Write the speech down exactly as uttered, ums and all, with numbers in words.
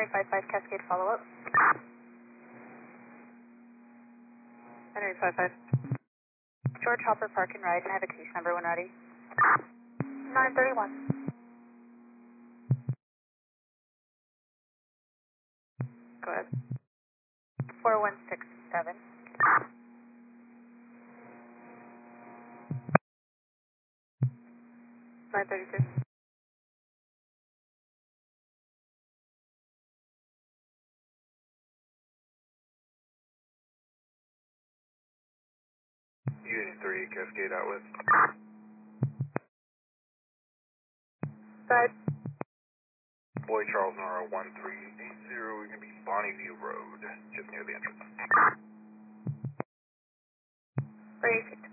Henry five five Cascade follow-up. Henry five five. George Hopper Park and Ride, and I have a case number when ready. nine thirty-one. Go ahead. four one six seven. nine thirty-two. Unit three, Cascade out with. Side. Boy Charles Nora one three eight zero, we're going to be Bonneview Road, just near the entrance. Raised.